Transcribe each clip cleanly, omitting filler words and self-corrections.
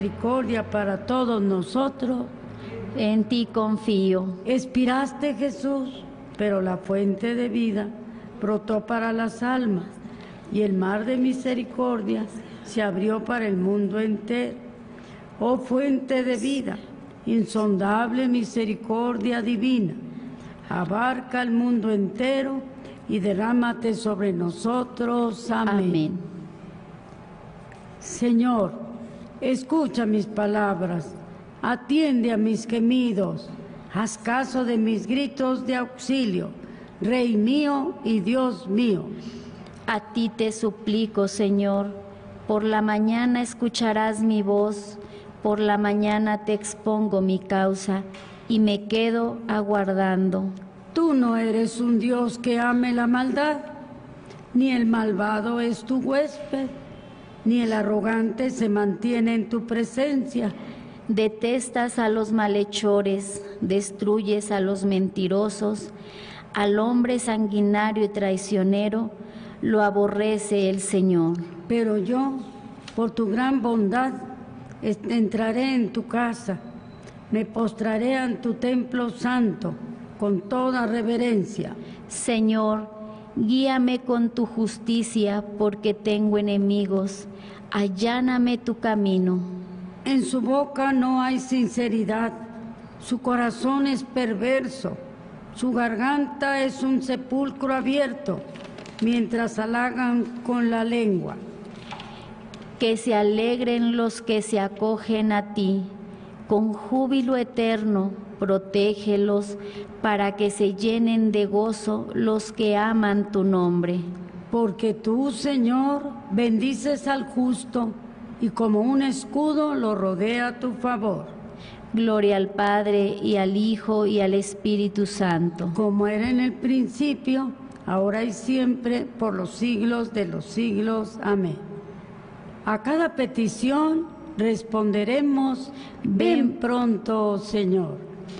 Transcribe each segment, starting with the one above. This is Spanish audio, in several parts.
misericordia para todos nosotros. En ti confío. Expiraste, Jesús, pero la fuente de vida brotó para las almas y el mar de misericordia se abrió para el mundo entero. Oh fuente de vida, insondable misericordia divina, abarca el mundo entero y derrámate sobre nosotros. Amén. Amén. Señor, escucha mis palabras, atiende a mis gemidos, haz caso de mis gritos de auxilio, Rey mío y Dios mío. A ti te suplico, Señor, por la mañana escucharás mi voz, por la mañana te expongo mi causa y me quedo aguardando. Tú no eres un Dios que ame la maldad, ni el malvado es tu huésped, ni el arrogante se mantiene en tu presencia. Detestas a los malhechores, destruyes a los mentirosos, al hombre sanguinario y traicionero lo aborrece el Señor. Pero yo, por tu gran bondad, entraré en tu casa, me postraré ante tu templo santo con toda reverencia. Señor, guíame con tu justicia porque tengo enemigos, alláname tu camino. En su boca no hay sinceridad, su corazón es perverso, su garganta es un sepulcro abierto, mientras halagan con la lengua. Que se alegren los que se acogen a ti, con júbilo eterno, protégelos para que se llenen de gozo los que aman tu nombre. Porque tú, Señor, bendices al justo y como un escudo lo rodea a tu favor. Gloria al Padre, y al Hijo, y al Espíritu Santo. Como era en el principio, ahora y siempre, por los siglos de los siglos. Amén. A cada petición responderemos, ven pronto, Señor.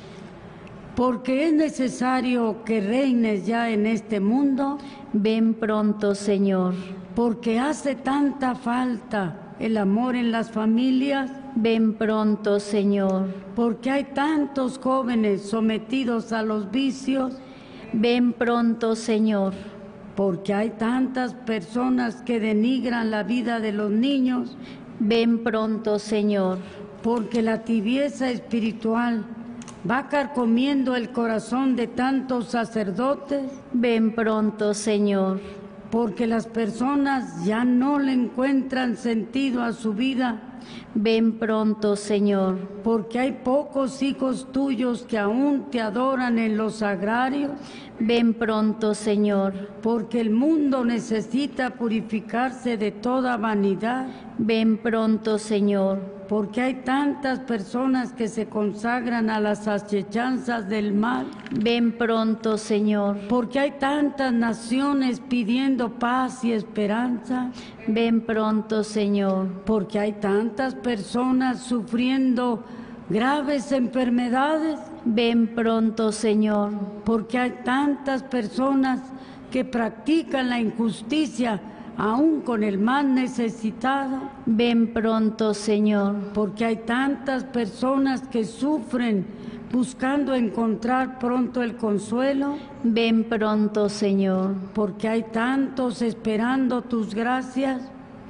Porque es necesario que reines ya en este mundo. Ven pronto, Señor. Porque hace tanta falta el amor en las familias. Ven pronto, Señor. Porque hay tantos jóvenes sometidos a los vicios. Ven pronto, Señor. Porque hay tantas personas que denigran la vida de los niños. Ven pronto, Señor. Porque la tibieza espiritual va carcomiendo el corazón de tantos sacerdotes. Ven pronto, Señor. Porque las personas ya no le encuentran sentido a su vida. Ven pronto, Señor. Porque hay pocos hijos tuyos que aún te adoran en los agrarios. Ven pronto, Señor. Porque el mundo necesita purificarse de toda vanidad. Ven pronto, Señor. Porque hay tantas personas que se consagran a las asechanzas del mal. Ven pronto, Señor. Porque hay tantas naciones pidiendo paz y esperanza. Ven pronto, Señor. Porque hay tantas personas sufriendo graves enfermedades. Ven pronto, Señor. Porque hay tantas personas que practican la injusticia aún con el más necesitado. Ven pronto, Señor. Porque hay tantas personas que sufren buscando encontrar pronto el consuelo. Ven pronto, Señor. Porque hay tantos esperando tus gracias.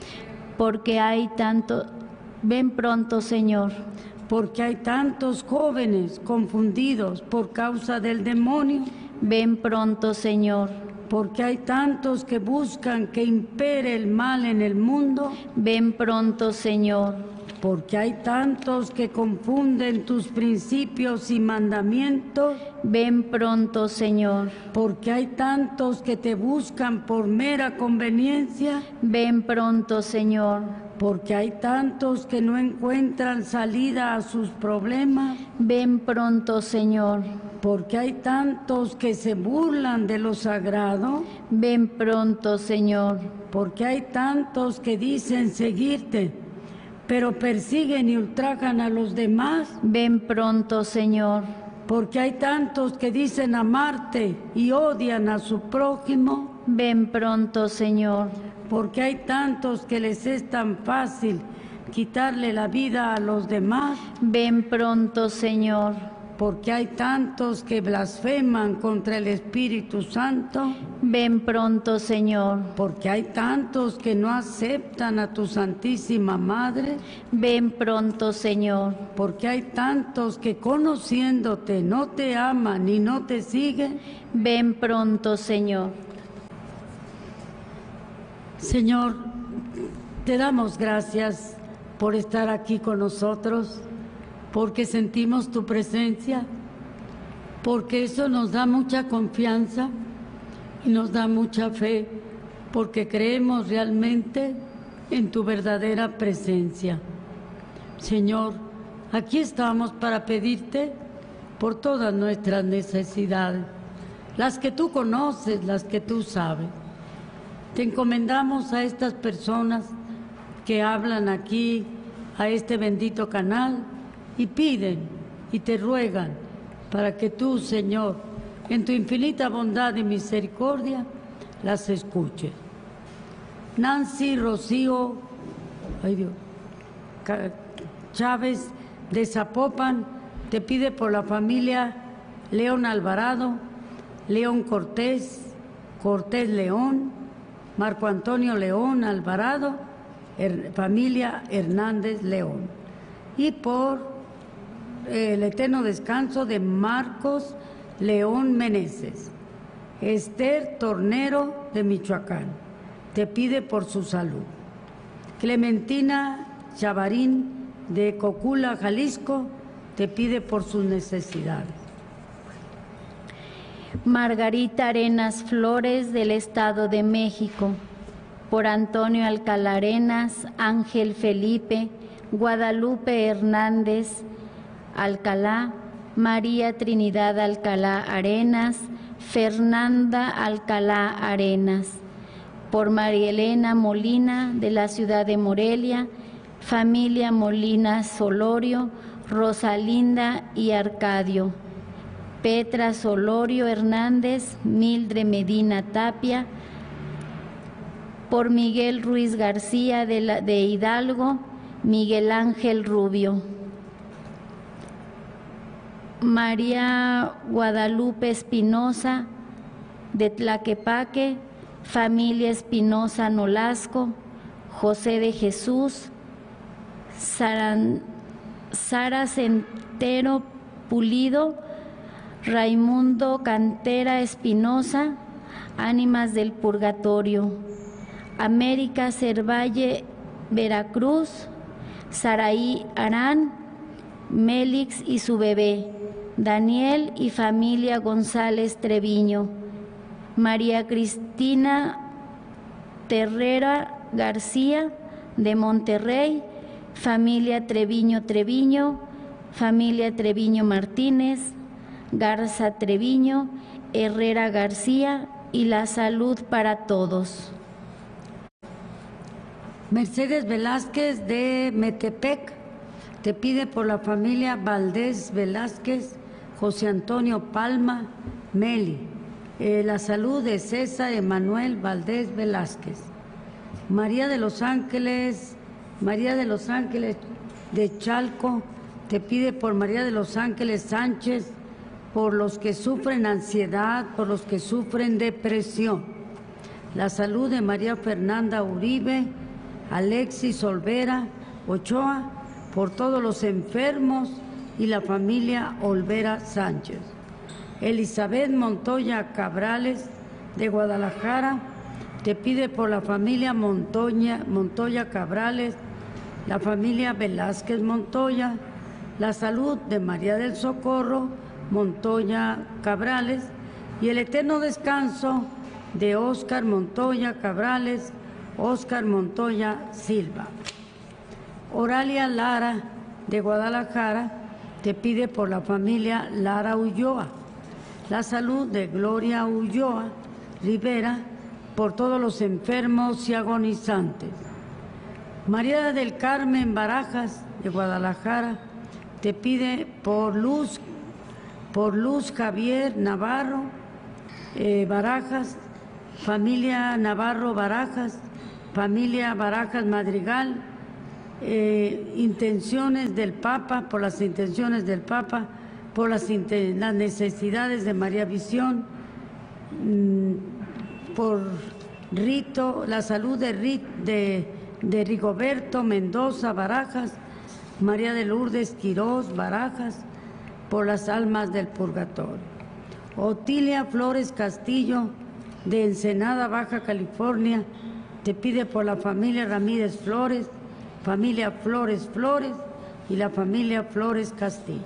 Porque hay tanto. Ven pronto, Señor. Porque hay tantos jóvenes confundidos por causa del demonio. Ven pronto, Señor. Porque hay tantos que buscan que impere el mal en el mundo. Ven pronto, Señor. Porque hay tantos que confunden tus principios y mandamientos. Ven pronto, Señor. Porque hay tantos que te buscan por mera conveniencia. Ven pronto, Señor. Porque hay tantos que no encuentran salida a sus problemas. Ven pronto, Señor. Porque hay tantos que se burlan de lo sagrado. Ven pronto, Señor. Porque hay tantos que dicen seguirte, pero persiguen y ultrajan a los demás. Ven pronto, Señor. Porque hay tantos que dicen amarte y odian a su prójimo. Ven pronto, Señor. Porque hay tantos que les es tan fácil quitarle la vida a los demás. Ven pronto, Señor. Porque hay tantos que blasfeman contra el Espíritu Santo. Ven pronto, Señor. Porque hay tantos que no aceptan a tu Santísima Madre. Ven pronto, Señor. Porque hay tantos que conociéndote no te aman y no te siguen. Ven pronto, Señor. Señor, te damos gracias por estar aquí con nosotros, porque sentimos tu presencia, porque eso nos da mucha confianza y nos da mucha fe, porque creemos realmente en tu verdadera presencia. Señor, aquí estamos para pedirte por todas nuestras necesidades, las que tú conoces, las que tú sabes. Te encomendamos a estas personas que hablan aquí, a este bendito canal, y piden y te ruegan para que tú, Señor, en tu infinita bondad y misericordia, las escuches. Nancy Rocío Chávez de Zapopan te pide por la familia León Alvarado, León Cortés, Cortés León, Marco Antonio León Alvarado, familia Hernández León, y por el eterno descanso de Marcos León Meneses. Esther Tornero de Michoacán te pide por su salud. Clementina Chavarín de Cocula, Jalisco, te pide por sus necesidades. Margarita Arenas Flores del Estado de México, por Antonio Alcalá Arenas, Ángel Felipe, Guadalupe Hernández Alcalá, María Trinidad Alcalá Arenas, Fernanda Alcalá Arenas, por María Elena Molina de la ciudad de Morelia, familia Molina Solorio, Rosalinda y Arcadio, Petra Solorio Hernández, Mildred Medina Tapia, por Miguel Ruiz García de Hidalgo, Miguel Ángel Rubio. María Guadalupe Espinosa de Tlaquepaque, familia Espinosa Nolasco, José de Jesús, Sara Centero Pulido, Raimundo Cantera Espinosa, Ánimas del Purgatorio, América Cervalle Veracruz, Saraí Arán, Mélix y su bebé, Daniel y familia González Treviño, María Cristina Terrera García de Monterrey, familia Treviño Treviño, familia Treviño Martínez, Garza Treviño, Herrera García, y la salud para todos. Mercedes Velázquez de Metepec te pide por la familia Valdés Velázquez, José Antonio Palma, Meli, la salud de César Emanuel Valdés Velázquez. María de los Ángeles de Chalco te pide por María de los Ángeles Sánchez, por los que sufren ansiedad, por los que sufren depresión. La salud de María Fernanda Uribe, Alexis Olvera Ochoa, por todos los enfermos y la familia Olvera Sánchez. Elizabeth Montoya Cabrales de Guadalajara te pide por la familia Montoya Cabrales, la familia Velázquez Montoya, la salud de María del Socorro Montoya Cabrales y el eterno descanso de Óscar Montoya Cabrales, Óscar Montoya Silva. Oralia Lara de Guadalajara te pide por la familia Lara Ulloa, la salud de Gloria Ulloa Rivera, por todos los enfermos y agonizantes. María del Carmen Barajas de Guadalajara te pide por Luz Javier Navarro Barajas, familia Navarro Barajas, familia Barajas Madrigal, intenciones del Papa, por las intenciones del Papa, por las necesidades de María Visión, por Rito, la salud de Rigoberto Mendoza Barajas, María de Lourdes Quirós Barajas, por las almas del purgatorio. Otilia Flores Castillo, de Ensenada, Baja California, te pide por la familia Ramírez Flores, familia Flores Flores y la familia Flores Castillo.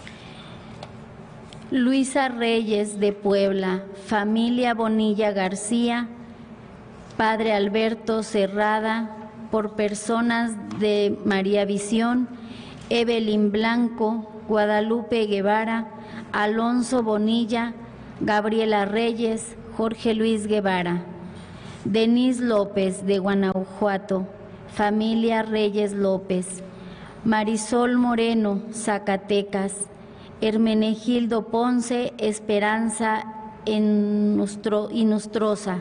Luisa Reyes de Puebla, familia Bonilla García, padre Alberto Cerrada, por personas de María Visión, Evelyn Blanco, Guadalupe Guevara, Alonso Bonilla, Gabriela Reyes, Jorge Luis Guevara. Denise López de Guanajuato, familia Reyes López. Marisol Moreno, Zacatecas. Hermenegildo Ponce, Esperanza Inostroza.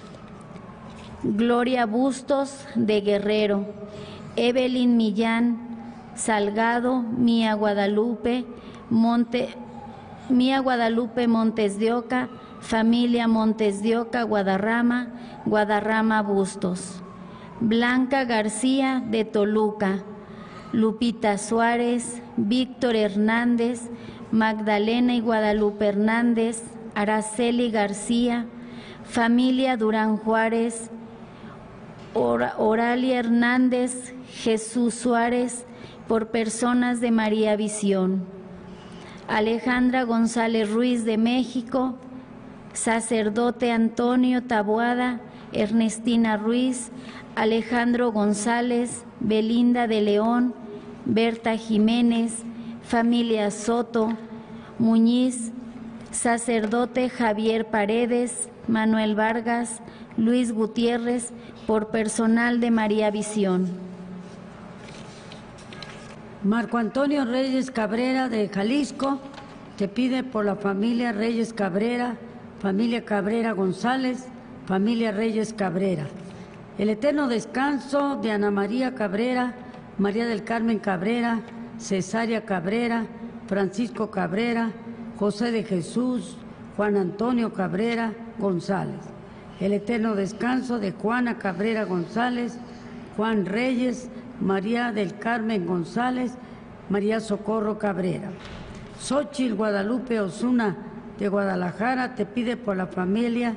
Gloria Bustos de Guerrero. Evelyn Millán Salgado, Mía Guadalupe Montes de Oca, familia Montes de Oca, Guadarrama Bustos. Blanca García de Toluca, Lupita Suárez, Víctor Hernández, Magdalena y Guadalupe Hernández, Araceli García, familia Durán Juárez, Oralia Hernández, Jesús Suárez, por personas de María Visión. Alejandra González Ruiz de México, sacerdote Antonio Taboada, Ernestina Ruiz, Alejandro González, Belinda de León, Berta Jiménez, familia Soto, Muñiz, sacerdote Javier Paredes, Manuel Vargas, Luis Gutiérrez, por personal de María Visión. Marco Antonio Reyes Cabrera de Jalisco, te pide por la familia Reyes Cabrera, familia Cabrera González, familia Reyes Cabrera. El eterno descanso de Ana María Cabrera, María del Carmen Cabrera, Cesárea Cabrera, Francisco Cabrera, José de Jesús, Juan Antonio Cabrera González. El eterno descanso de Juana Cabrera González, Juan Reyes, María del Carmen González, María Socorro Cabrera. Xóchitl Guadalupe Osuna de Guadalajara te pide por la familia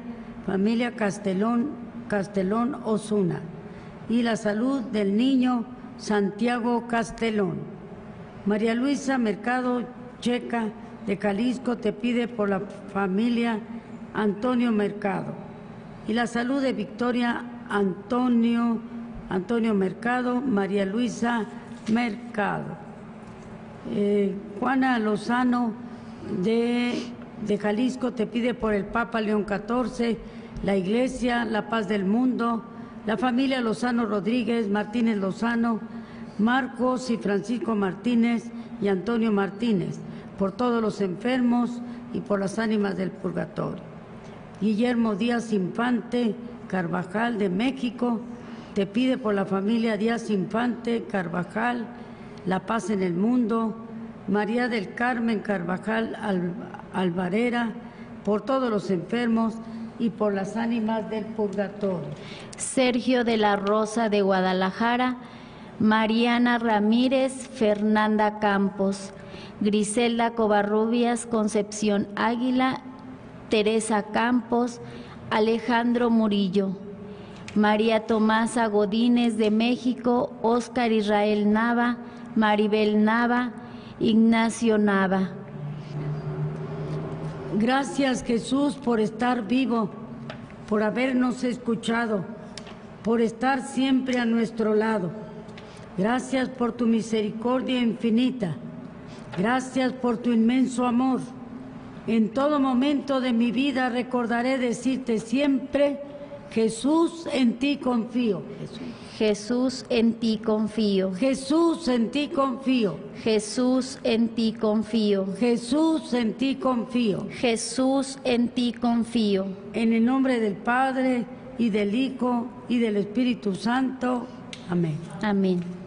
Castelón Osuna y la salud del niño Santiago Castelón. María Luisa Mercado Checa de Jalisco te pide por la familia Antonio Mercado y la salud de Victoria Antonio Mercado, María Luisa Mercado. Juana Lozano de Jalisco te pide por el Papa León XIV, la Iglesia, la paz del mundo, la familia Lozano Rodríguez, Martínez Lozano, Marcos y Francisco Martínez y Antonio Martínez, por todos los enfermos y por las ánimas del purgatorio. Guillermo Díaz Infante Carvajal de México te pide por la familia Díaz Infante Carvajal, la paz en el mundo. María del Carmen Carvajal Alvarera, por todos los enfermos y por las ánimas del purgatorio. Sergio de la Rosa de Guadalajara, Mariana Ramírez, Fernanda Campos, Griselda Covarrubias, Concepción Águila, Teresa Campos, Alejandro Murillo. María Tomasa Godínez de México, Óscar Israel Nava, Maribel Nava, Ignacio Nava. Gracias, Jesús, por estar vivo, por habernos escuchado, por estar siempre a nuestro lado. Gracias por tu misericordia infinita. Gracias por tu inmenso amor. En todo momento de mi vida recordaré decirte siempre: Jesús, en ti confío. Jesús, en ti confío. Jesús, en ti confío. Jesús, en ti confío. Jesús, en ti confío. Jesús, en ti confío. En el nombre del Padre, y del Hijo, y del Espíritu Santo. Amén. Amén.